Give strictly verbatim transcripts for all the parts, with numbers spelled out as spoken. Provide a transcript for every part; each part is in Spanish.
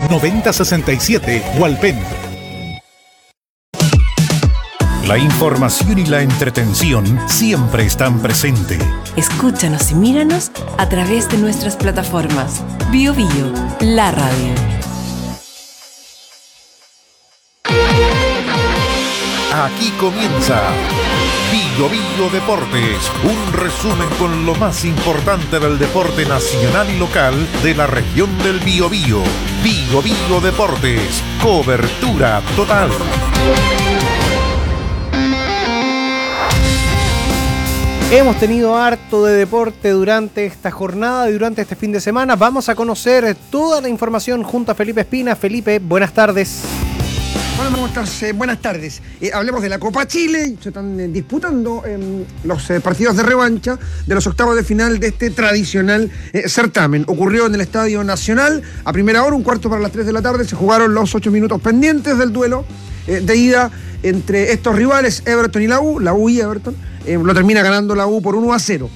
noventa sesenta y siete, Hualpén. La información y la entretención siempre están presentes. Escúchanos y míranos a través de nuestras plataformas. Bio Bio, la radio. Aquí comienza Bio Bio Deportes, un resumen con lo más importante del deporte nacional y local de la región del Biobío. Bio Bio Deportes, cobertura total. Hemos tenido harto de deporte durante esta jornada y durante este fin de semana. Vamos a conocer toda la información junto a Felipe Espina. Felipe, buenas tardes. Bueno, ¿cómo estás? Eh, buenas tardes. Eh, hablemos de la Copa Chile. Se están eh, disputando eh, los eh, partidos de revancha de los octavos de final de este tradicional eh, certamen. Ocurrió en el Estadio Nacional. A primera hora, un cuarto para las tres de la tarde, se jugaron los ocho minutos pendientes del duelo eh, de ida entre estos rivales, Everton y la U. La U y Everton. Eh, lo termina ganando la U por uno a cero.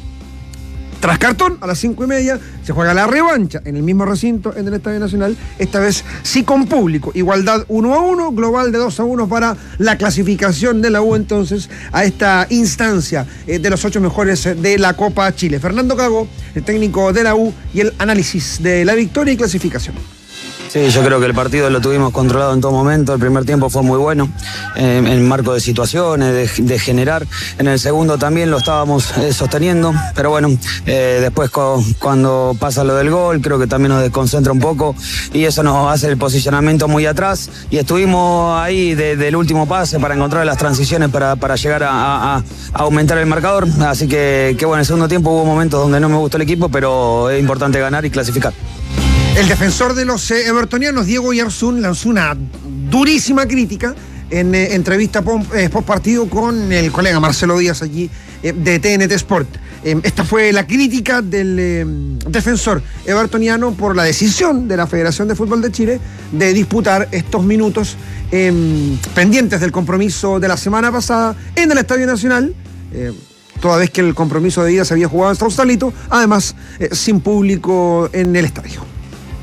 Tras cartón, a las cinco y media, se juega la revancha en el mismo recinto, en el Estadio Nacional, esta vez sí con público. Igualdad uno a uno, global de dos a uno para la clasificación de la U entonces a esta instancia eh, de los ocho mejores de la Copa Chile. Fernando Cagó, el técnico de la U, y el análisis de la victoria y clasificación. Sí, yo creo que el partido lo tuvimos controlado en todo momento. El primer tiempo fue muy bueno, eh, en marco de situaciones, de, de generar. En el segundo también lo estábamos eh, sosteniendo, pero bueno, eh, después co- cuando pasa lo del gol, creo que también nos desconcentra un poco y eso nos hace el posicionamiento muy atrás. Y estuvimos ahí de, del último pase para encontrar las transiciones para, para llegar a, a, a aumentar el marcador. Así que, que bueno, en el segundo tiempo hubo momentos donde no me gustó el equipo, pero es importante ganar y clasificar. El defensor de los eh, evertonianos, Diego Yarzún, lanzó una durísima crítica en eh, entrevista post eh, partido con el colega Marcelo Díaz allí eh, de T N T Sport. Eh, esta fue la crítica del eh, defensor evertoniano por la decisión de la Federación de Fútbol de Chile de disputar estos minutos eh, pendientes del compromiso de la semana pasada en el Estadio Nacional. Eh, toda vez que el compromiso de ida se había jugado en Sausalito, además eh, sin público en el estadio.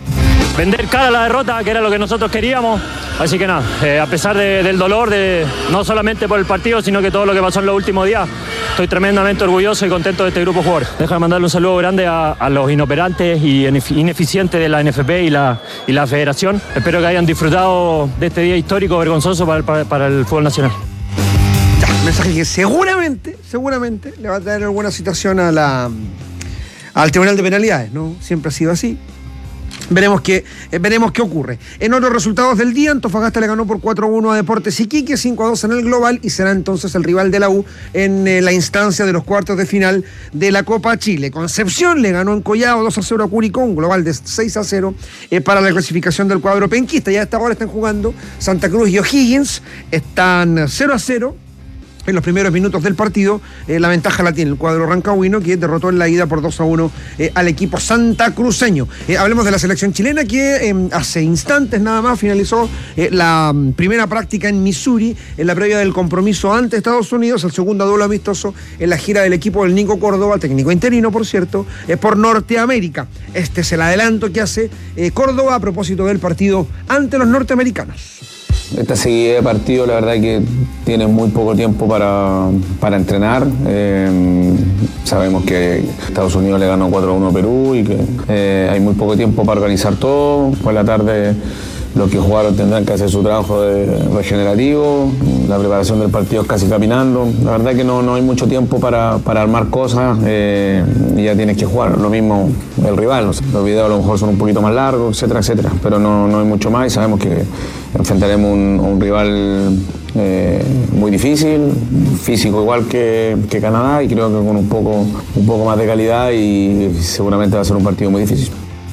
Vender cara a la derrota, que era lo que nosotros queríamos. Así que nada, eh, a pesar de, del dolor, de, no solamente por el partido, sino que todo lo que pasó en los últimos días, estoy tremendamente orgulloso y contento de este grupo de jugadores. Déjame mandarle un saludo grande a, a los inoperantes y ineficientes de la N F P y la, y la Federación. Espero que hayan disfrutado de este día histórico, vergonzoso para el, para, para el fútbol nacional. Ya, mensaje que seguramente, seguramente le va a traer alguna situación a la, al Tribunal de Penalidades, ¿no? Siempre ha sido así. Veremos qué, eh, veremos qué ocurre. En otros resultados del día, Antofagasta le ganó por cuatro a uno a Deportes Iquique, cinco a dos en el global, y será entonces el rival de la U en eh, la instancia de los cuartos de final de la Copa Chile. Concepción le ganó en Collao dos a cero a Curicó, un global de seis a cero eh, para la clasificación del cuadro penquista. Ya hasta ahora están jugando Santa Cruz y O'Higgins, están cero a cero. En los primeros minutos del partido, eh, la ventaja la tiene el cuadro rancagüino, que derrotó en la ida por dos a uno eh, al equipo santacruceño. Eh, hablemos de la selección chilena, que eh, hace instantes nada más finalizó eh, la primera práctica en Missouri, en la previa del compromiso ante Estados Unidos, el segundo duelo amistoso en la gira del equipo del Nico Córdoba, técnico interino, por cierto, eh, por Norteamérica. Este es el adelanto que hace eh, Córdoba a propósito del partido ante los norteamericanos. Esta seguida de partido, la verdad que tiene muy poco tiempo para, para entrenar. Eh, sabemos que Estados Unidos le ganó cuatro a uno a Perú y que eh, hay muy poco tiempo para organizar todo. Por la tarde los que jugaron tendrán que hacer su trabajo de regenerativo. La preparación del partido es casi caminando. La verdad que no, no hay mucho tiempo para, para armar cosas eh, y ya tienes que jugar. Lo mismo el rival. No sé, los videos a lo mejor son un poquito más largos, etcétera, etcétera. Pero no, no hay mucho más y sabemos que enfrentaremos un, un rival eh, muy difícil, físico igual que, que Canadá, y creo que con un poco, un poco más de calidad, y seguramente va a ser un partido muy difícil.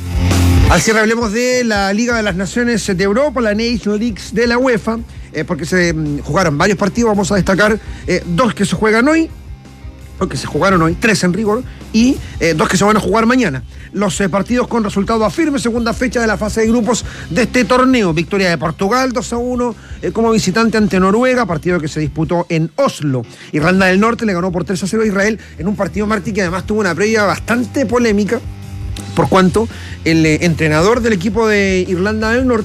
Al cierre hablemos de la Liga de las Naciones de Europa, la Nations League de la UEFA, eh, porque se mm, jugaron varios partidos. Vamos a destacar eh, dos que se juegan hoy, o que se jugaron hoy, tres en rigor, y eh, dos que se van a jugar mañana. Los eh, partidos con resultado a firme, segunda fecha de la fase de grupos de este torneo. Victoria de Portugal dos a uno eh, como visitante ante Noruega, partido que se disputó en Oslo. Irlanda del Norte le ganó por tres a cero a Israel en un partido, Martí, que además tuvo una previa bastante polémica, por cuanto el eh, entrenador del equipo de Irlanda del Norte